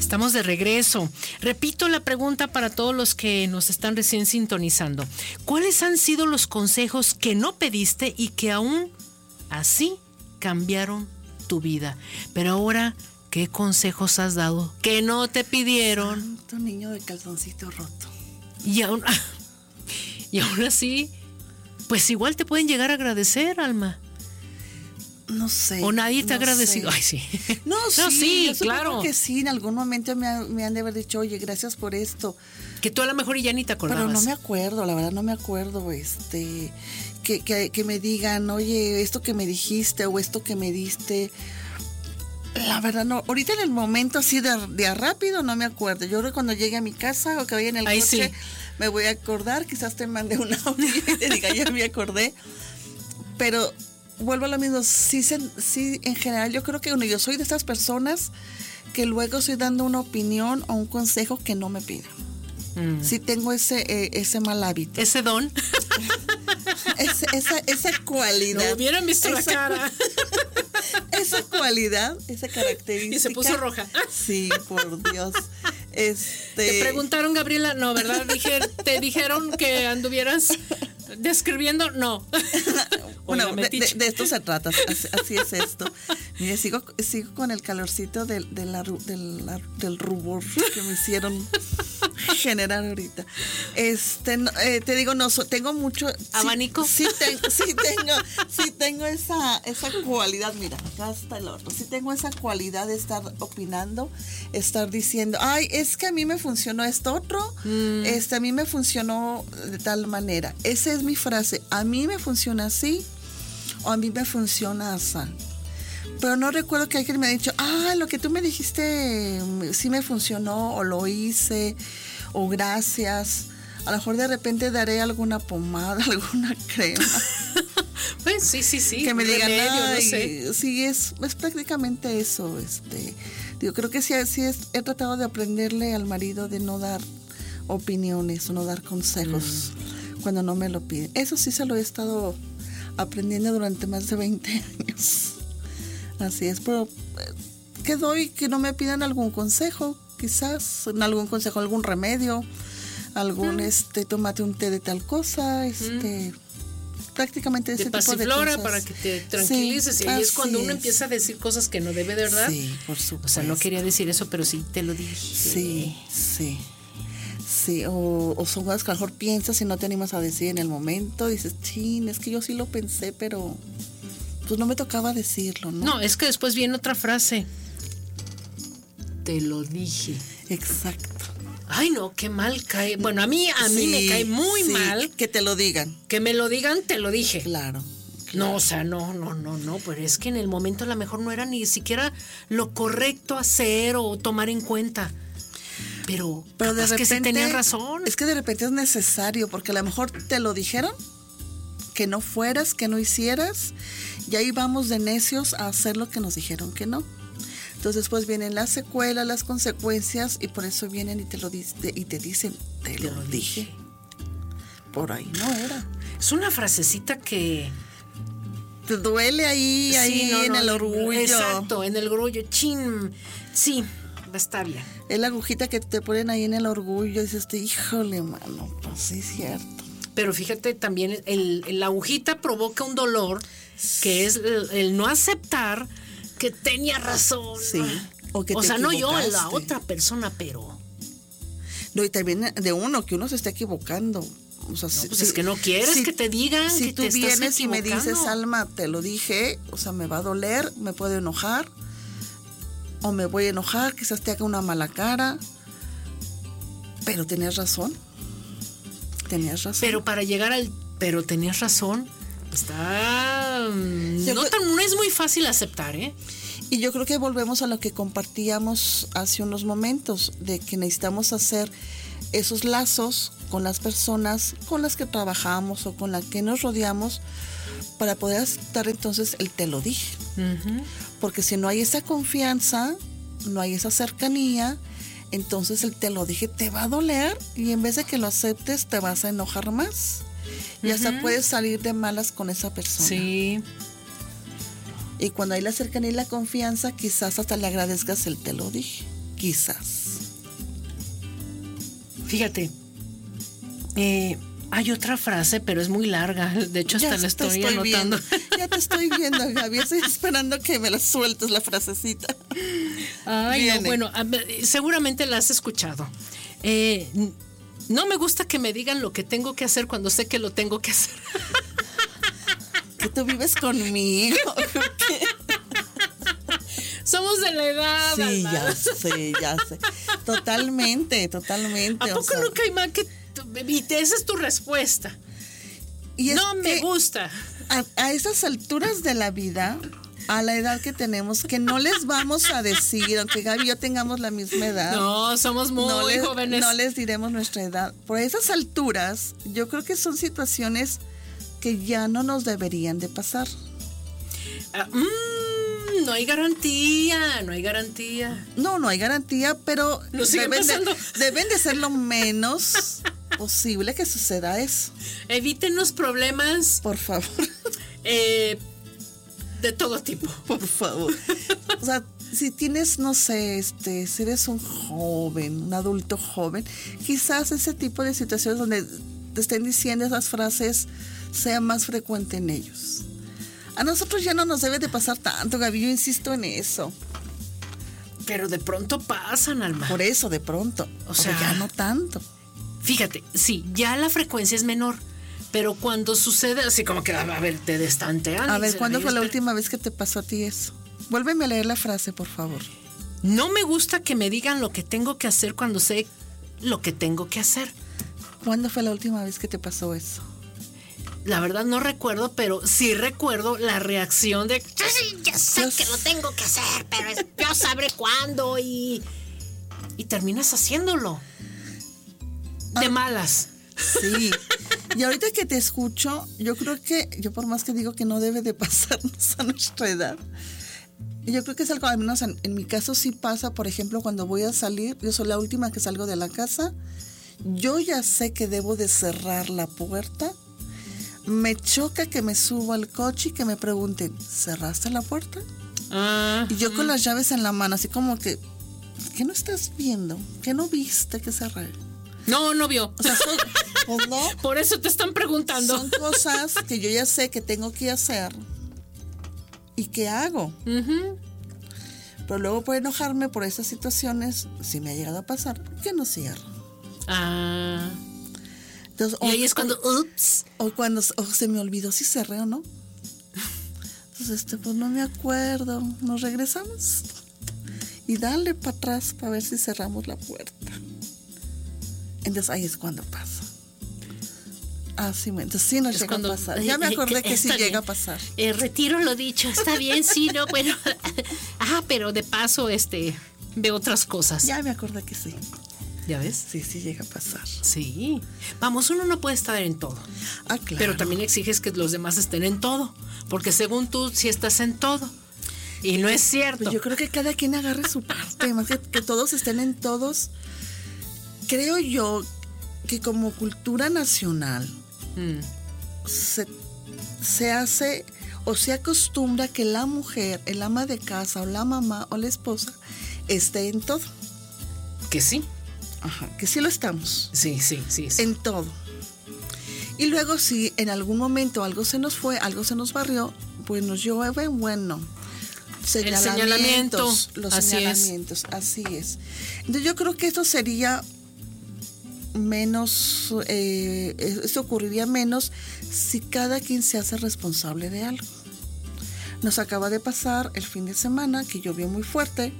Estamos de regreso. Repito la pregunta para todos los que nos están recién sintonizando. ¿Cuáles han sido los consejos que no pediste y que aún así cambiaron tu vida? Pero ahora, ¿qué consejos has dado que no te pidieron? Santo niño de calzoncito roto. Y aún así, pues igual te pueden llegar a agradecer, Alma. No sé. O nadie te ha no agradecido. sé. Ay, sí. No, No, sí, yo supongo claro. que sí, en algún momento me han de haber dicho, oye, gracias por esto. Que tú a lo mejor ya ni te acordabas. Pero no me acuerdo, la verdad no me acuerdo, que me digan, oye, esto que me dijiste o esto que me diste. La verdad no, ahorita en el momento así de rápido no me acuerdo. Yo creo que cuando llegue a mi casa o que vaya en el Ay, coche, sí. me voy a acordar, quizás te mande un audio y te diga, ya me acordé. Pero vuelvo a lo mismo, sí, en general yo creo que yo soy de estas personas que luego estoy dando una opinión o un consejo que no me piden. Sí tengo ese mal hábito. Ese don. Esa cualidad. No hubieran visto la cara. Esa cualidad, esa característica. Y se puso roja. Sí, por Dios. Te preguntaron, Gabriela, no, ¿verdad? Te dijeron que anduvieras describiendo, no. Bueno, de esto se trata, así es esto. Mire, sigo con el calorcito del rubor que me hicieron generar ahorita. Te digo, no, tengo mucho ¿abanico? Sí tengo esa cualidad, mira, acá está el otro. Sí tengo esa cualidad de estar opinando, estar diciendo, ay, es que a mí me funcionó esto otro, a mí me funcionó de tal manera. Esa es mi frase, a mí me funciona así o a mí me funciona así. Pero no recuerdo que alguien me ha dicho, lo que tú me dijiste sí me funcionó o lo hice o gracias. A lo mejor de repente daré alguna pomada, alguna crema. Pues sí. Que me digan, remedio, no sé. Sí, es prácticamente eso. Digo, creo que sí he tratado de aprenderle al marido de no dar opiniones o no dar consejos cuando no me lo piden. Eso sí se lo he estado aprendiendo durante más de 20 años. Así es, pero ¿qué doy? Que no me pidan algún consejo, quizás, algún remedio, tómate un té de tal cosa, prácticamente ese tipo de cosas. Pasiflora para que te tranquilices, sí, y ahí es cuando uno empieza a decir cosas que no debe, de verdad. Sí, por supuesto. O sea, no quería decir eso, pero sí te lo dije. Sí, o son cosas que a lo mejor piensas y no te animas a decir en el momento, dices, chin, es que yo sí lo pensé, pero pues no me tocaba decirlo, ¿no? No, es que después viene otra frase. Te lo dije. Exacto. Ay, no, qué mal cae. Bueno, a mí me cae muy mal. Que te lo digan. Que me lo digan, te lo dije. Claro. No, o sea, no, pero es que en el momento a lo mejor no era ni siquiera lo correcto hacer o tomar en cuenta. Pero de repente, que sí tenían razón. Es que de repente es necesario, porque a lo mejor te lo dijeron, que no fueras, que no hicieras, y ahí vamos de necios a hacer lo que nos dijeron que no. Entonces después vienen las secuelas, las consecuencias, y por eso vienen y te dicen, te lo dije. Por ahí no era. Es una frasecita que te duele ahí en el orgullo. Exacto, en el orgullo. Chin, sí, está bien. Es la agujita que te ponen ahí en el orgullo, y dices, híjole, mano, pues sí es cierto. Pero fíjate, también la agujita provoca un dolor, que es el no aceptar que tenía razón. Sí. O sea, no yo, la otra persona, pero... No, y también de uno, que uno se está equivocando. O sea, pues es que no quieres que te digan si que tú te estás vienes y me equivocando. dices, Alma, te lo dije, o sea, me va a doler, me puedo enojar, o me voy a enojar, quizás te haga una mala cara, pero tenías razón. Pero para llegar pero tenías razón, no es muy fácil aceptar, ¿eh? Y yo creo que volvemos a lo que compartíamos hace unos momentos, de que necesitamos hacer esos lazos con las personas con las que trabajamos o con las que nos rodeamos para poder aceptar entonces el te lo dije. Uh-huh. Porque si no hay esa confianza, no hay esa cercanía, entonces el te lo dije te va a doler y en vez de que lo aceptes te vas a enojar más. Y hasta puedes salir de malas con esa persona. Sí. Y cuando hay la cercanía y la confianza, quizás hasta le agradezcas el te lo dije. quizás. Fíjate, hay otra frase, pero es muy larga. De hecho, hasta la estoy anotando. Ya te estoy viendo, Gaby. Estoy esperando que me la sueltes la frasecita. Ay, no, bueno, seguramente la has escuchado. No me gusta que me digan lo que tengo que hacer cuando sé que lo tengo que hacer. Que tú vives conmigo. Somos de la edad. Sí, Alma. ya sé. Totalmente. ¿A poco nunca hay más que esa es tu respuesta? Y no me gusta. A esas alturas de la vida, a la edad que tenemos, que no les vamos a decir, aunque Gaby y yo tengamos la misma edad. No, somos muy jóvenes. No les diremos nuestra edad. Por esas alturas, yo creo que son situaciones que ya no nos deberían de pasar. No hay garantía. No hay garantía, pero deben de ser lo menos posible que suceda eso. Eviten los problemas. Por favor. De todo tipo. Por favor. O sea, si tienes, no sé, si eres un adulto joven, quizás ese tipo de situaciones donde te estén diciendo esas frases sea más frecuente en ellos. A nosotros ya no nos debe de pasar tanto, Gaby, yo insisto en eso. Pero de pronto pasan, Alma. Por eso, de pronto. O sea, ya no tanto. Fíjate, sí, ya la frecuencia es menor, pero cuando sucede así como que, a ver, te destantean. A ver, ¿cuándo fue la última vez que te pasó a ti eso? Vuélveme a leer la frase, por favor. No me gusta que me digan lo que tengo que hacer cuando sé lo que tengo que hacer. ¿Cuándo fue la última vez que te pasó eso? La verdad no recuerdo, pero sí recuerdo la reacción de ya sé que lo tengo que hacer, pero yo sabré cuándo y terminas haciéndolo de malas. Sí. Y ahorita que te escucho, yo creo que yo por más que digo que no debe de pasarnos a nuestra edad, yo creo que es algo, al menos en mi caso sí pasa. Por ejemplo, cuando voy a salir, yo soy la última que salgo de la casa, yo ya sé que debo de cerrar la puerta. Me choca que me subo al coche y que me pregunten, ¿cerraste la puerta? Y yo con las llaves en la mano, así como que, ¿qué no estás viendo? ¿Qué no viste que cerré? No vio. O sea, pues no. Por eso te están preguntando. Son cosas que yo ya sé que tengo que hacer y que hago. Pero luego por enojarme por esas situaciones, si me ha llegado a pasar, que no cierro. Entonces, y ahí es cuando, ups. O cuando se me olvidó si cerré o no. Entonces, pues no me acuerdo. Nos regresamos y dale para atrás para ver si cerramos la puerta. Entonces ahí es cuando pasa. Sí, entonces sí nos llega a pasar. Ya me acordé que sí llega a pasar. Retiro lo dicho, está bien, sí, no, bueno. Pero de paso, veo otras cosas. Ya me acordé que sí. ¿Ya ves? Sí llega a pasar. Sí. Vamos, uno no puede estar en todo. Claro. Pero también exiges que los demás estén en todo. Porque según tú, sí estás en todo. Y no es cierto. Pues yo creo que cada quien agarre su parte. Más que todos estén en todos. Creo yo que como cultura nacional se hace o se acostumbra que la mujer, el ama de casa o la mamá o la esposa esté en todo. Que sí. Que sí lo estamos. Sí. En todo. Y luego si en algún momento algo se nos fue, algo se nos barrió, pues nos llueve, señalamientos. Los señalamientos, así es. Entonces yo creo que esto sería menos, esto ocurriría menos si cada quien se hace responsable de algo. Nos acaba de pasar el fin de semana que llovió muy fuerte.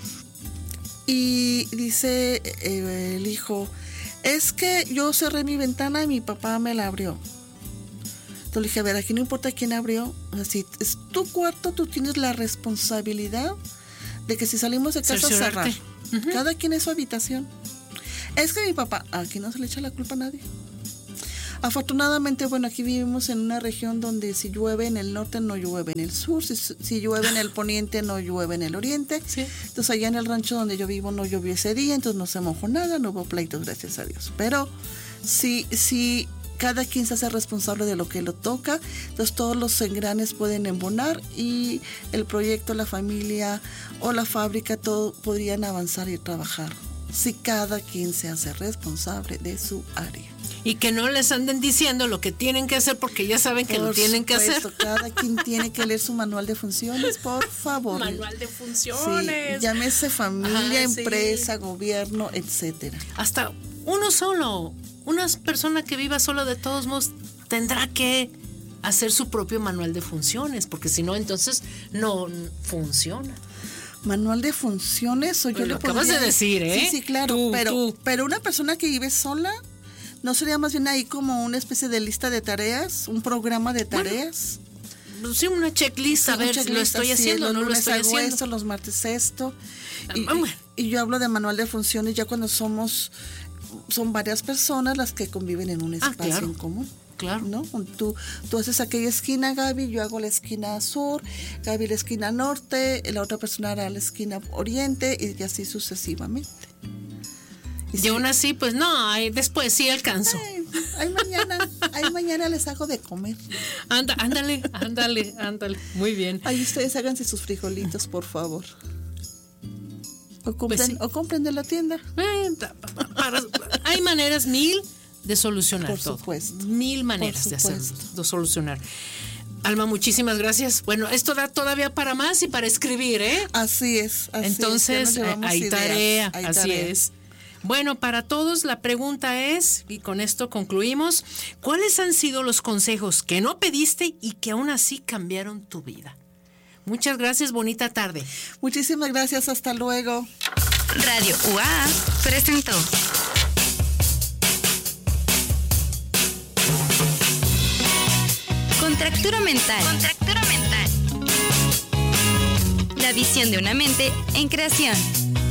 Y dice el hijo, es que yo cerré mi ventana y mi papá me la abrió. Entonces le dije, a ver, aquí no importa quién abrió. Si es tu cuarto, tú tienes la responsabilidad de que si salimos de casa, cerrar. Cada quien es su habitación. Es que mi papá, aquí no se le echa la culpa a nadie. Afortunadamente, bueno, aquí vivimos en una región donde si llueve en el norte no llueve en el sur, si llueve en el poniente no llueve en el oriente. Sí. Entonces allá en el rancho donde yo vivo no llovió ese día, entonces no se mojó nada, no hubo pleitos, gracias a Dios. Pero si cada quien se hace responsable de lo que lo toca, entonces todos los engranes pueden embonar y el proyecto, la familia o la fábrica, todo podrían avanzar y trabajar si cada quien se hace responsable de su área. Y que no les anden diciendo lo que tienen que hacer porque ya saben que lo tienen que hacer. Cada quien tiene que leer su manual de funciones, por favor. Manual de funciones. Sí, llámese familia, empresa, gobierno, etcétera. Hasta uno solo, una persona que viva solo, de todos modos tendrá que hacer su propio manual de funciones, porque si no, entonces no funciona. Manual de funciones, o yo lo acabas de decir, ¿eh? Sí, claro, pero una persona que vive sola, ¿no sería más bien ahí como una especie de lista de tareas, un programa de tareas? Bueno, sí, una checklist, a ver, lo estoy haciendo, no lo estoy haciendo. Esto, los martes esto. Y yo hablo de manual de funciones ya cuando son varias personas las que conviven en un espacio en común. Claro. ¿No? Tú haces aquella esquina, Gaby, yo hago la esquina sur, Gaby la esquina norte, la otra persona hará la esquina oriente y así sucesivamente. Y aún así, pues no, después sí alcanzo. Ahí mañana les hago de comer. Ándale. Muy bien. Ahí ustedes háganse sus frijolitos, por favor. O compren de la tienda. Hay maneras 1000 de solucionar por todo. Supuesto. 1000 maneras de hacerlo, de solucionar. Alma, muchísimas gracias. Bueno, esto da todavía para más y para escribir, ¿eh? Así es. Entonces, hay tarea, así es. Bueno, para todos la pregunta es, y con esto concluimos, ¿cuáles han sido los consejos que no pediste y que aún así cambiaron tu vida? Muchas gracias, bonita tarde. Muchísimas gracias, hasta luego. Radio UA presentó Contractura Mental. La visión de una mente en creación.